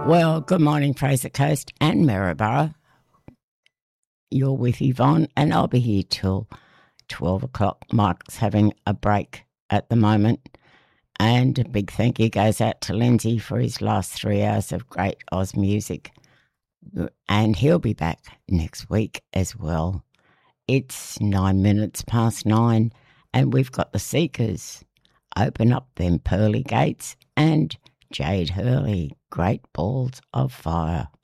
Well, good morning, Fraser Coast and Maryborough. You're with Yvonne, and I'll be here till 12 o'clock. Mike's having a break at the moment. And a big thank you goes out to Lindsay for his last 3 hours of great Oz music. And he'll be back next week as well. It's 9 minutes past 9, and we've got the Seekers. Open up them pearly gates and Jade Hurley, Great Balls of Fire.